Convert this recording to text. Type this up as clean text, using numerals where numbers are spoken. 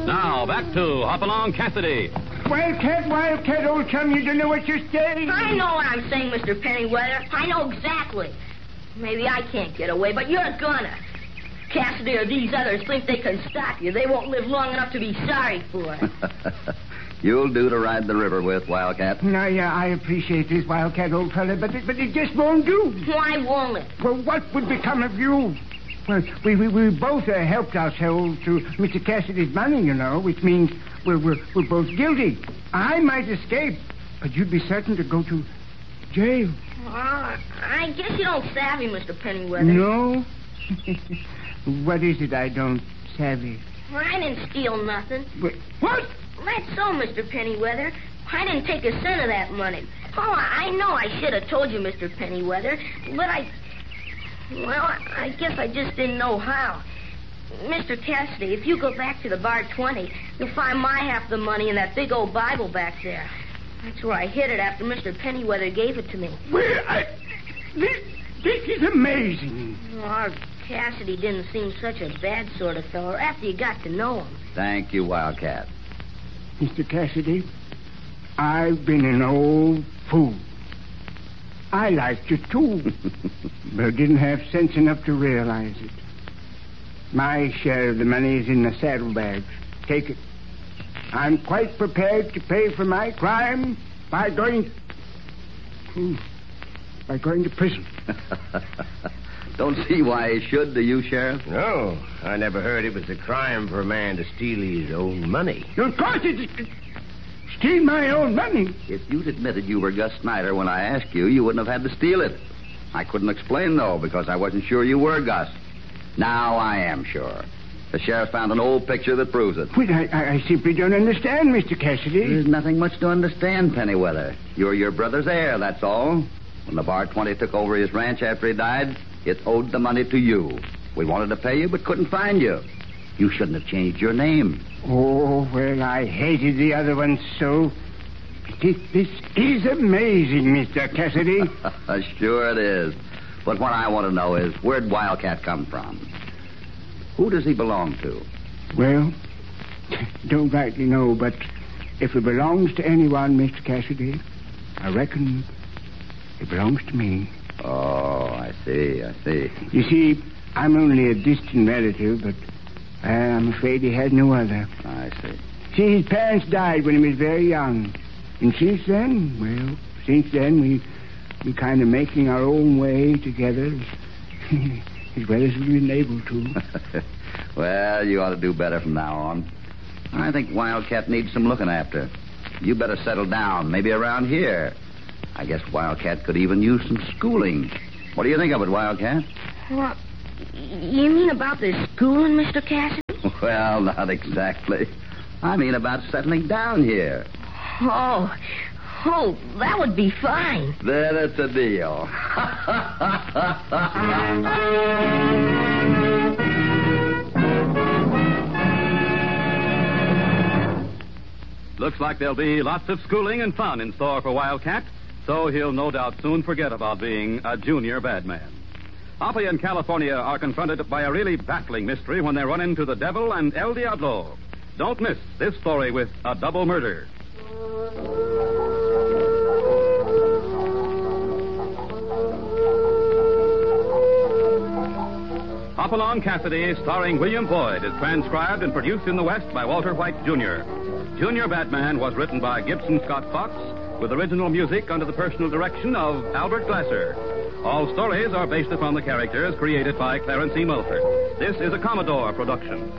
Now, back to Hopalong Cassidy. Wildcat, old chum, you don't know what you're saying. I know what I'm saying, Mr. Pennyweather. I know exactly. Maybe I can't get away, but you're gonna. Cassidy or these others think they can stop you. They won't live long enough to be sorry for it. You'll do to ride the river with, Wildcat. Now, yeah, I appreciate this, Wildcat, old fella, but it just won't do. Why won't it? Well, what would become of you? Well, we both helped ourselves to Mr. Cassidy's money, you know, which means we're both guilty. I might escape, but you'd be certain to go to jail. I guess you don't savvy, Mr. Pennyweather. No? What is it I don't savvy? I didn't steal nothing. What? That's so, Mr. Pennyweather. I didn't take a cent of that money. Oh, I know I should have told you, Mr. Pennyweather, but I guess I just didn't know how. Mr. Cassidy, if you go back to the bar 20, you'll find my half the money in that big old Bible back there. That's where I hid it after Mr. Pennyweather gave it to me. Well, this is amazing. Oh, Cassidy didn't seem such a bad sort of fellow after you got to know him. Thank you, Wildcat. Mr. Cassidy, I've been an old fool. I liked you, too, but didn't have sense enough to realize it. My share of the money is in the saddlebags. Take it. I'm quite prepared to pay for my crime by going to prison. Don't see why he should, do you, Sheriff? No, I never heard it was a crime for a man to steal his own money. Of course it's... Steal my own money? If you'd admitted you were Gus Snyder when I asked you, you wouldn't have had to steal it. I couldn't explain, though, because I wasn't sure you were Gus. Now I am sure. The sheriff found an old picture that proves it. Wait, I simply don't understand, Mr. Cassidy. There's nothing much to understand, Pennyweather. You're your brother's heir, that's all. When the Bar 20 took over his ranch after he died, it owed the money to you. We wanted to pay you, but couldn't find you. You shouldn't have changed your name. Oh, well, I hated the other one so. This is amazing, Mr. Cassidy. Sure it is. But what I want to know is, where'd Wildcat come from? Who does he belong to? Well, don't rightly know, but if it belongs to anyone, Mr. Cassidy, I reckon it belongs to me. Oh, I see. You see, I'm only a distant relative, but I'm afraid he had no other. I see. See, his parents died when he was very young. And since then, we kind of making our own way together as well as we've been able to. Well, you ought to do better from now on. I think Wildcat needs some looking after. You better settle down, maybe around here. I guess Wildcat could even use some schooling. What do you think of it, Wildcat? Well, you mean about the schooling, Mr. Cassidy? Well, not exactly. I mean about settling down here. Oh, that would be fine. Then it's a deal. Looks like there'll be lots of schooling and fun in store for Wildcat, so he'll no doubt soon forget about being a junior bad man. Hoppy and California are confronted by a really baffling mystery when they run into the devil and El Diablo. Don't miss this story with a double murder. Hopalong Cassidy, starring William Boyd, is transcribed and produced in the West by Walter White, Jr. Junior Batman was written by Gibson Scott Fox, with original music under the personal direction of Albert Glasser. All stories are based upon the characters created by Clarence E. Mulford. This is a Commodore production.